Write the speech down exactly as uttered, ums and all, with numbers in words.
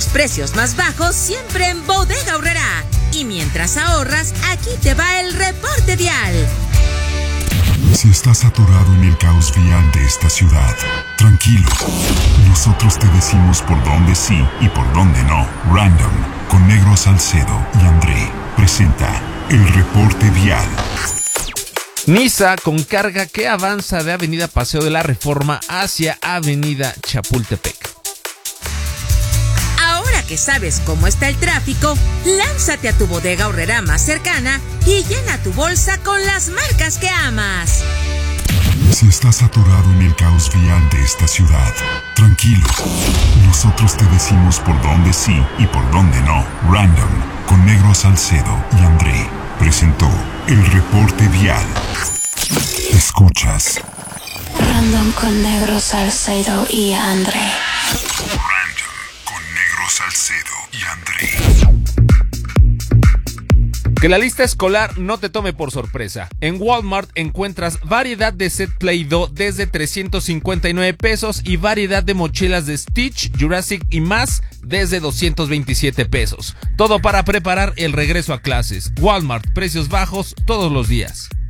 Los precios más bajos siempre en Bodega Aurrerá. Y mientras ahorras, aquí te va el reporte vial. Si estás atorado en el caos vial de esta ciudad, tranquilo. Nosotros te decimos por dónde sí y por dónde no. Random, con Negro Salcedo y André, presenta el reporte vial. Niza con carga que avanza de Avenida Paseo de la Reforma hacia Avenida Chapultepec. Ahora que sabes cómo está el tráfico, lánzate a tu Bodega Aurrerá más cercana y llena tu bolsa con las marcas que amas. Si estás atorado en el caos vial de esta ciudad, tranquilo. Nosotros te decimos por dónde sí y por dónde no. Random, con Negro Salcedo y André, presentó el reporte vial. Escuchas Random con Negro Salcedo y André. Random con Negro Salcedo y André. Que la lista escolar no te tome por sorpresa. En Walmart encuentras variedad de set Play-Doh desde trescientos cincuenta y nueve pesos y variedad de mochilas de Stitch, Jurassic y más desde doscientos veintisiete pesos. Todo para preparar el regreso a clases. Walmart, precios bajos todos los días.